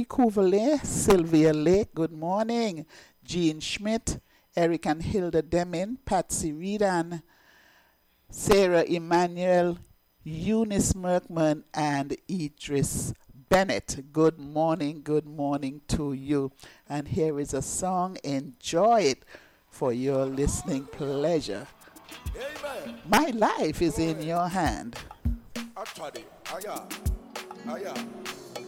Tony Coverley, Sylvia Lake, good morning. Jean Schmidt, Eric and Hilda Deming, Patsy Redan, Sarah Emmanuel, Eunice Merkman, and Idris Bennett. Good morning to you. And here is a song, enjoy it for your listening pleasure. Amen. My life is in your hand. Actually, aya.